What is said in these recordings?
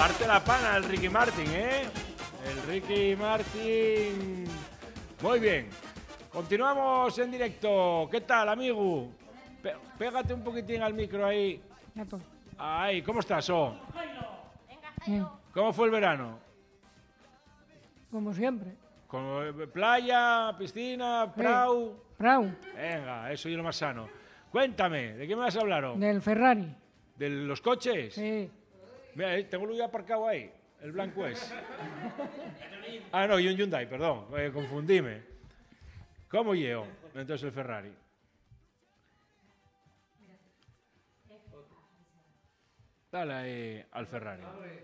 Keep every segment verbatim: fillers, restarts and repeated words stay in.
parte la pana el Ricky Martin, ¿eh? El Ricky Martin. Muy bien. Continuamos en directo. ¿Qué tal, amigo? P- pégate un poquitín al micro ahí. Ahí, ¿cómo estás, oh? Bien. ¿Cómo fue el verano? Como siempre. ¿Con playa, piscina, prau? Prau. Venga, eso es lo más sano. Cuéntame, ¿de qué me vas a hablar? Oh? Del Ferrari. ¿De los coches? Sí. Mira, tengo lo ya aparcado ahí, el blanco es. Ah, no, y un Hyundai, perdón, eh, confundíme. ¿Cómo llevo entonces el Ferrari? Dale ahí al Ferrari.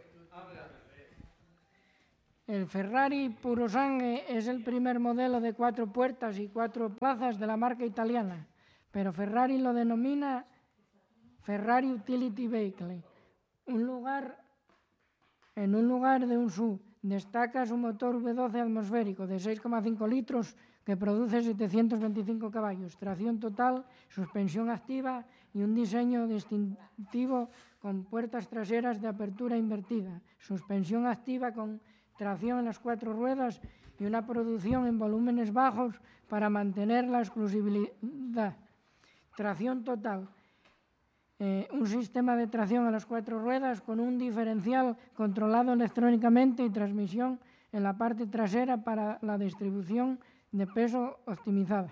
El Ferrari Puro Sangue es el primer modelo de cuatro puertas y cuatro plazas de la marca italiana, pero Ferrari lo denomina Ferrari Utility Vehicle. Un lugar, en un lugar de un S U V destaca su motor V doce atmosférico de seis coma cinco litros que produce setecientos veinticinco caballos, tracción total, suspensión activa y un diseño distintivo con puertas traseras de apertura invertida, suspensión activa con tracción en las cuatro ruedas y una producción en volúmenes bajos para mantener la exclusividad. Tracción total. Eh, un sistema de tracción a las cuatro ruedas con un diferencial controlado electrónicamente y transmisión en la parte trasera para la distribución de peso optimizada.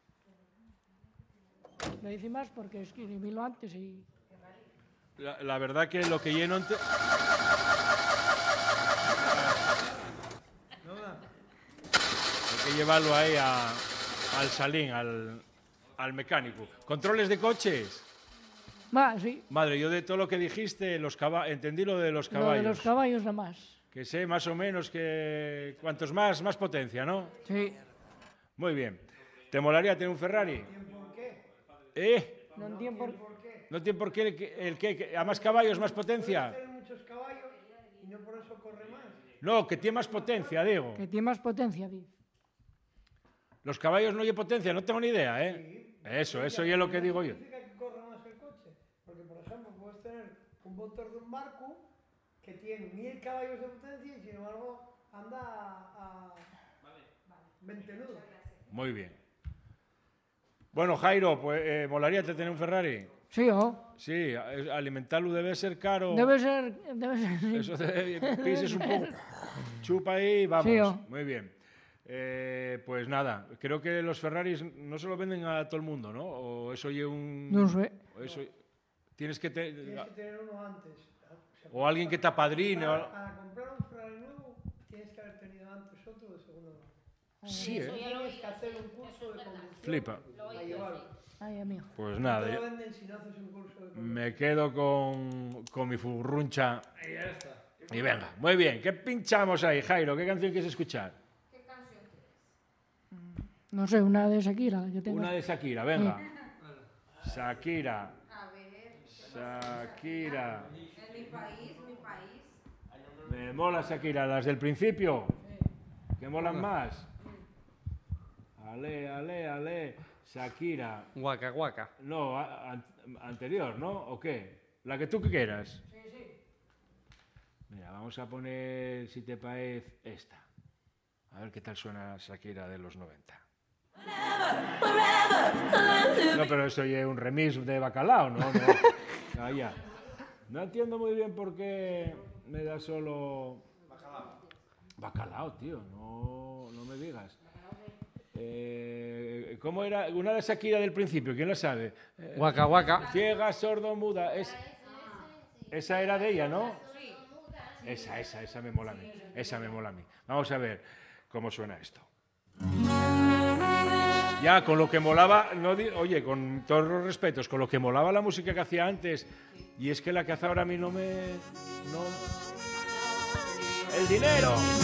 Lo hice más porque escribílo antes y... La, la verdad que lo que lleno... Ante... Hay que llevarlo ahí a, al salín, al, al mecánico. ¿Controles de coches? Va, sí. Madre, yo de todo lo que dijiste, los caba... entendí lo de los caballos. Lo de los caballos nada más. Que sé más o menos que... Cuantos más, más potencia, ¿no? Sí. Muy bien. ¿Te molaría tener un Ferrari? ¿Por qué? ¿Eh? No entiendo por... ¿No tiene por qué el que, el que a más caballos, más potencia? Tiene muchos caballos y no por eso corre más. No, que tiene más potencia, digo. Que tiene más potencia, dice. Los caballos no hay potencia, no tengo ni idea, ¿eh? Sí. Eso, eso es lo que digo yo. Significa que corre más el coche. Porque, por ejemplo, puedes tener un motor de un barco que tiene mil caballos de potencia y, sin embargo, anda a, a veinte nudos. Muy bien. Bueno, Jairo, pues eh, molaría tener un Ferrari. Sí, ¿o? Sí, a- alimentarlo debe ser caro. Debe ser... Debe ser sí. Eso te pises un poco. Chupa ahí y vamos. Sí, ¿o? Muy bien. Eh, pues nada, creo que los Ferraris no se lo venden a todo el mundo, ¿no? O eso oye un... No sé. o eso... Tienes que... Te... Tienes que tener uno antes. O alguien que te apadrine. Para, O... para comprar un Ferrari nuevo, tienes que haber tenido antes otro de segunda mano. Sí, ¿eh? Tienes que hacer un curso de conducción. Flipa. Para llevarlo. Ay, amigo. Pues No nada, te yo lo venden si no haces un curso de conducción. me quedo con, con mi furruncha. Y venga, muy bien. ¿Qué pinchamos ahí, Jairo? ¿Qué canción quieres escuchar? No sé, una de Shakira. la que tengo. Una de Shakira, venga. Shakira. Shakira. En mi país, mi país. Me mola Shakira, las del principio. ¿Qué molan más? Ale, ale, ale. Shakira. Guaca, guaca. No, a- an- anterior, ¿no? ¿O qué? La que tú quieras. Sí, sí. Mira, vamos a poner, si te parece, esta. A ver qué tal suena Shakira de los noventa. No, pero eso ya es un remix de Bacalao, ¿no? No, ah, ya. No entiendo muy bien por qué me da solo... Bacalao. Bacalao, tío, no, no me digas. Eh, ¿Cómo era? Una de Shakira del principio, ¿quién la sabe? Eh, Guaca, guaca. Ciega, sordo, muda. Es, esa era de ella, ¿no? Esa, esa, esa me mola a mí. Esa me mola a mí. Vamos a ver cómo suena esto. Ya, con lo que molaba, no di- oye, con todos los respetos, con lo que molaba la música que hacía antes, y es que la que hace ahora a mí no me... No... ¡El dinero!